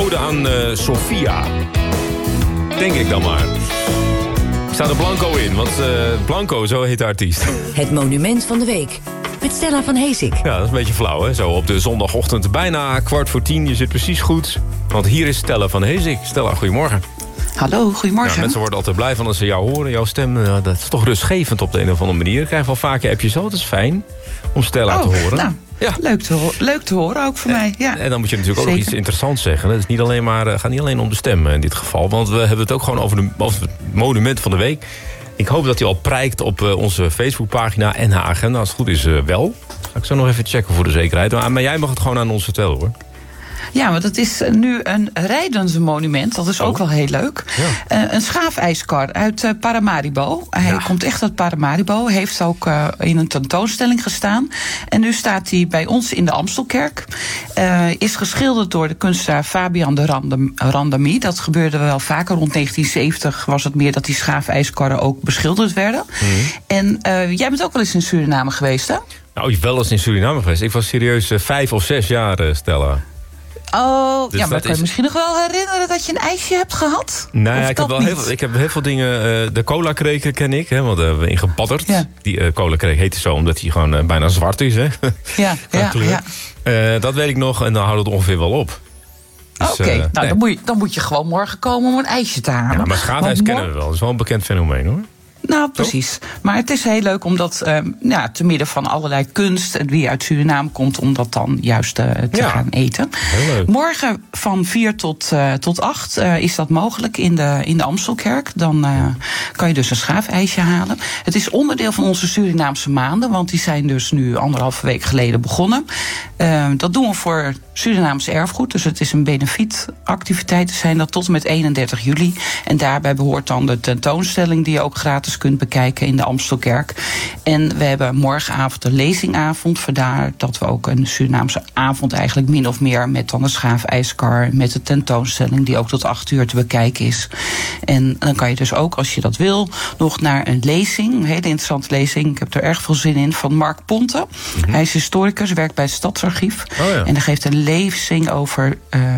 ode aan Sofia. Denk ik dan maar. Staat er Blanco in, want Blanco, zo heet de artiest. Het monument van de week. Met Stella van Heesik. Ja, dat is een beetje flauw, hè? Zo op de zondagochtend, bijna 9:45. Je zit precies goed. Want hier is Stella van Heesik. Stella, goedemorgen. Hallo, goedemorgen. Ja, mensen worden altijd blij van als ze jou horen. Jouw stem, dat is toch rustgevend op de een of andere manier. Ik krijg wel vaker appjes, dat is fijn om Stella te horen. Nou, ja. Leuk te horen, ook voor mij. Ja. En dan moet je natuurlijk ook nog iets interessants zeggen. Het is niet alleen gaat niet alleen om de stem in dit geval. Want we hebben het ook gewoon over het monument van de week. Ik hoop dat hij al prijkt op onze Facebookpagina en haar agenda. Als het goed is, wel. Ga ik zo nog even checken voor de zekerheid. Maar jij mag het gewoon aan ons vertellen, hoor. Ja, want het is nu een rijdende monument. Dat is ook wel heel leuk. Ja. Een schaafijskar uit Paramaribo. Hij komt echt uit Paramaribo. Heeft ook in een tentoonstelling gestaan. En nu staat hij bij ons in de Amstelkerk. Is geschilderd door de kunstenaar Fabian de Randami. Dat gebeurde wel vaker. Rond 1970 was het meer dat die schaafijskarren ook beschilderd werden. En jij bent ook wel eens in Suriname geweest, hè? Nou, wel eens in Suriname geweest. Ik was serieus 5 of 6 jaar, Stella. Oh, dus ja, maar kan je misschien nog wel herinneren dat je een ijsje hebt gehad? Nou ja, ik heb heel veel dingen. De cola-kreek ken ik, hè, want daar hebben we in gebadderd. Ja. Die cola-kreek heet zo omdat hij gewoon bijna zwart is. Hè? Ja. Dat weet ik nog en dan houdt het ongeveer wel op. Dus, Oké, dan moet je gewoon morgen komen om een ijsje te halen. Ja, maar schaafijs kennen we wel. Dat is wel een bekend fenomeen, hoor. Nou, precies. Maar het is heel leuk om dat te midden van allerlei kunst en wie uit Suriname komt, om dat dan juist te gaan eten. Heel leuk. Morgen van 4 tot 8 is dat mogelijk in de Amstelkerk. Dan kan je dus een schaafijsje halen. Het is onderdeel van onze Surinaamse maanden, want die zijn dus nu 1,5 week geleden begonnen. Dat doen we voor Surinaams erfgoed. Dus het is een benefietactiviteit. Zijn dat tot en met 31 juli. En daarbij behoort dan de tentoonstelling die je ook gratis kunt bekijken in de Amstelkerk. En we hebben morgenavond een lezingavond. Vandaar dat we ook een Surinaamse avond eigenlijk min of meer met dan een schaafijskar, met de tentoonstelling die ook tot 8 uur te bekijken is. En dan kan je dus ook, als je dat wil, nog naar een lezing, een hele interessante lezing, ik heb er erg veel zin in, van Mark Ponte. Hij is historicus, werkt bij het Stadsarchief. En hij geeft een lezing over